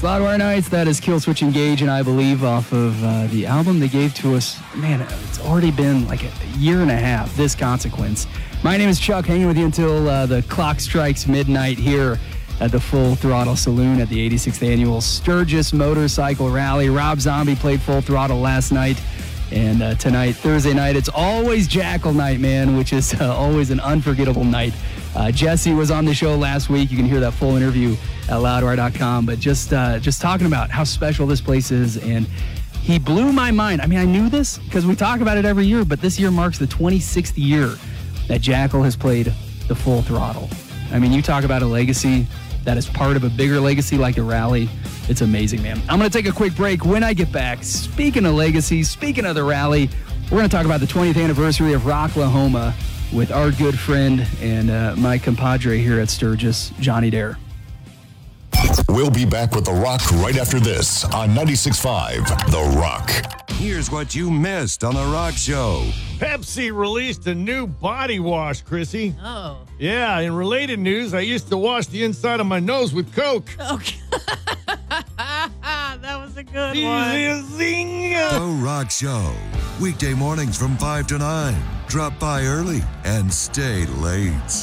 Loudwire Nights, that is Killswitch Engage, and I believe off of the album they gave to us. Man, it's already been like a year and a half, This Consequence. My name is Chuck, hanging with you until the clock strikes midnight here at the Full Throttle Saloon at the 86th Annual Sturgis Motorcycle Rally. Rob Zombie played Full Throttle last night, and tonight, Thursday night, it's always Jackal night, man, which is always an unforgettable night. Jesse was on the show last week. You can hear that full interview at loudwire.com, but just talking about how special this place is, and he blew my mind. I mean, I knew this because we talk about it every year, but this year marks the 26th year that Jackal has played the Full Throttle. I mean, you talk about a legacy that is part of a bigger legacy like the rally. It's amazing, man. I'm going to take a quick break. When I get back, speaking of legacy, speaking of the rally, we're going to talk about the 20th anniversary of Rocklahoma with our good friend and my compadre here at Sturgis, Johnny Dare. We'll be back with The Rock right after this on 96.5 The Rock. Here's what you missed on The Rock Show. Pepsi released a new body wash, Chrissy. Oh. Yeah, in related news, I used to wash the inside of my nose with Coke. Okay. That was a good Easy one. as zing. The Rock Show. Weekday mornings from 5 to 9. Drop by early and stay late.